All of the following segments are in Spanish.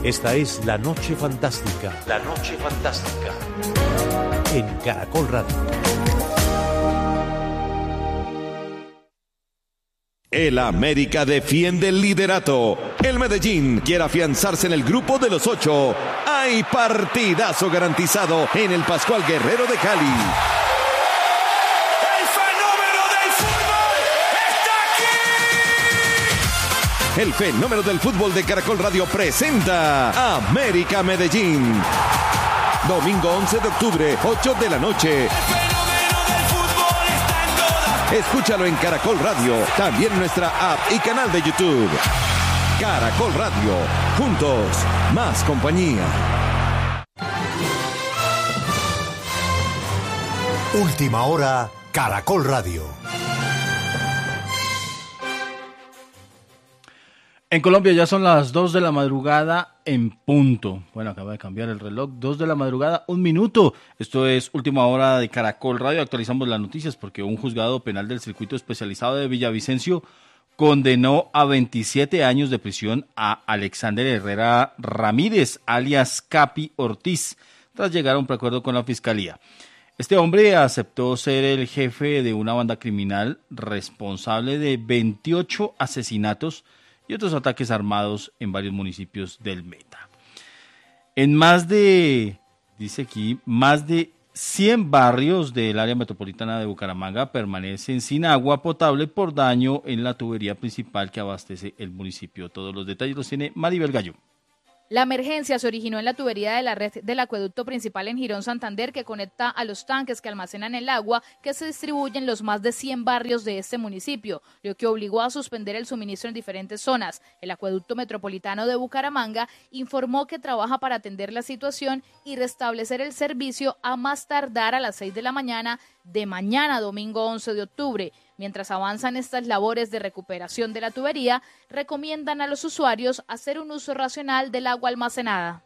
Esta es La Noche Fantástica. La Noche Fantástica. En Caracol Radio. El América defiende el liderato. El Medellín quiere afianzarse en el grupo de los 8. Hay partidazo garantizado en el Pascual Guerrero de Cali. El fenómeno del fútbol de Caracol Radio presenta América Medellín. Domingo 11 de octubre, 8 de la noche. El fenómeno del fútbol está en todas. Escúchalo en Caracol Radio, también en nuestra app y canal de YouTube. Caracol Radio, juntos, más compañía. Última hora, Caracol Radio. En Colombia ya son las 2 de la madrugada en punto. Bueno, acaba de cambiar el reloj. 2 de la madrugada, 1 minuto. Esto es Última Hora de Caracol Radio. Actualizamos las noticias porque un juzgado penal del circuito especializado de Villavicencio condenó a 27 años de prisión a Alexander Herrera Ramírez, alias Capi Ortiz, tras llegar a un preacuerdo con la fiscalía. Este hombre aceptó ser el jefe de una banda criminal responsable de 28 asesinatos y otros ataques armados en varios municipios del Meta. En más de 100 barrios del área metropolitana de Bucaramanga permanecen sin agua potable por daño en la tubería principal que abastece el municipio. Todos los detalles los tiene Maribel Gallo. La emergencia se originó en la tubería de la red del acueducto principal en Girón Santander, que conecta a los tanques que almacenan el agua que se distribuyen en los más de 100 barrios de este municipio, lo que obligó a suspender el suministro en diferentes zonas. El acueducto metropolitano de Bucaramanga informó que trabaja para atender la situación y restablecer el servicio a más tardar a las 6 de la mañana de mañana, domingo 11 de octubre. Mientras avanzan estas labores de recuperación de la tubería, recomiendan a los usuarios hacer un uso racional del agua almacenada.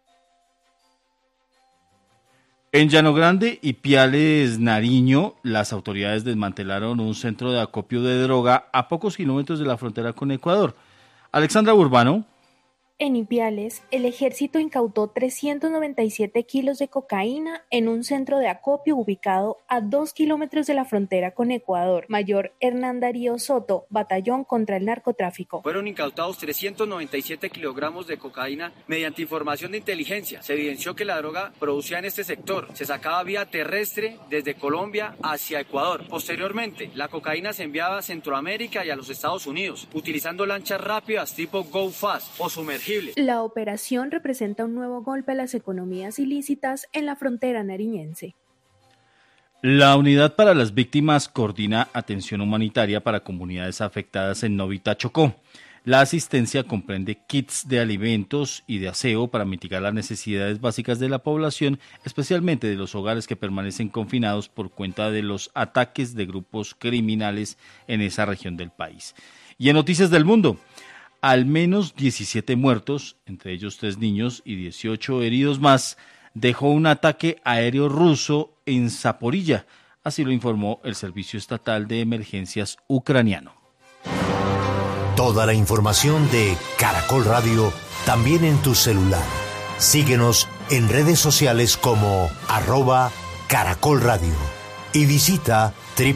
En Llano Grande y Piales, Nariño, las autoridades desmantelaron un centro de acopio de droga a pocos kilómetros de la frontera con Ecuador. Alexandra Urbano. En Ipiales, el ejército incautó 397 kilos de cocaína en un centro de acopio ubicado a 2 kilómetros de la frontera con Ecuador. Mayor Hernán Darío Soto, Batallón contra el Narcotráfico. Fueron incautados 397 kilogramos de cocaína mediante información de inteligencia. Se evidenció que la droga producida en este sector se sacaba vía terrestre desde Colombia hacia Ecuador. Posteriormente, la cocaína se enviaba a Centroamérica y a los Estados Unidos, utilizando lanchas rápidas tipo Go Fast o sumergibles. La operación representa un nuevo golpe a las economías ilícitas en la frontera nariñense. La Unidad para las Víctimas coordina atención humanitaria para comunidades afectadas en Novita, Chocó. La asistencia comprende kits de alimentos y de aseo para mitigar las necesidades básicas de la población, especialmente de los hogares que permanecen confinados por cuenta de los ataques de grupos criminales en esa región del país. Y en Noticias del Mundo, al menos 17 muertos, entre ellos 3 niños y 18 heridos más, dejó un ataque aéreo ruso en Zaporilla. Así lo informó el Servicio Estatal de Emergencias ucraniano. Toda la información de Caracol Radio también en tu celular. Síguenos en redes sociales como @Caracol Radio y visita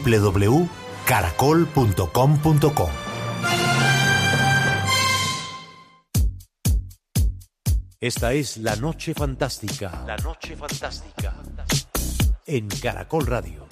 www.caracol.com.co. Esta es La Noche Fantástica. La Noche Fantástica. En Caracol Radio.